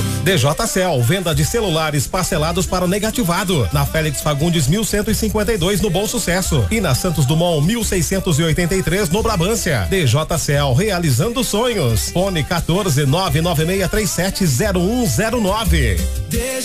DJCell, venda de celulares parcelados para negativado. Na Félix Fagundes 1152 no Bom Sucesso e na Santos Dumont 1683 no Brabância. DJCell, realizando sonhos. Fone 14 996370109.